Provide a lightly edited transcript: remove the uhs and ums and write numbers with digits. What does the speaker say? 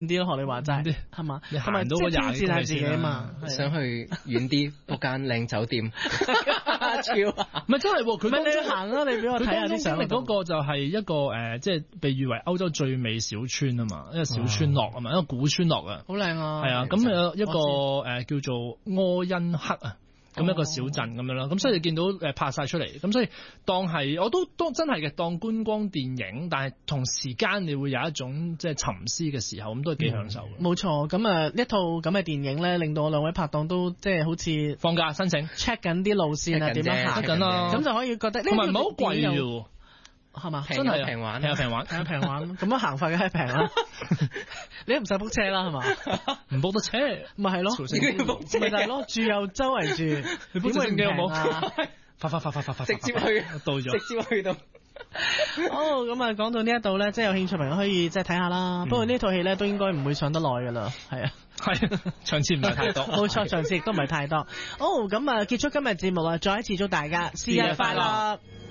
啲咯，學你話齋係嘛，同埋即係挑戰下自己嘛， 想去遠啲 book 間靚酒店，超唔係真係喎，佢咪你去行啦，你俾我睇下啲相。 嗰個就係一個即係被譽為歐洲最美小村啊嘛，一個小村落啊嘛，一個古村落啊， 好靚啊， 係啊，咁有一個叫做柯恩克啊。咁一個小鎮咁樣啦，咁所以你見到拍晒出嚟，咁所以當係我都真係嘅當觀光電影，但係同時間你會有一種即係沉思嘅時候，咁都係幾享受嘅。 冇錯，咁一套咁嘅電影咧，令到我兩位拍檔都即係好似放假申請 check 緊啲路線啊，點樣行緊啊， 咁就可以覺得同埋唔係好貴嘅。 係嘛？ 真係平玩， 係啊平玩， 係啊平玩，咁樣行法嘅係平啦。你都唔使 book 車啦，係嘛？ 唔 book 得車， 咪係咯，咪就係咯，住又周圍住， 你 book 正機好冇？ 快，直接去到咗， 直接去到。 哦，咁啊，講到呢一度咧，即係有興趣朋友可以即係睇下啦。不過呢套戲咧都應該唔會上得耐噶啦，係啊， 場次唔係太多， 冇錯，場次亦都唔係太多。哦，咁啊，結束今日節目啊，再一次祝大家生日快樂。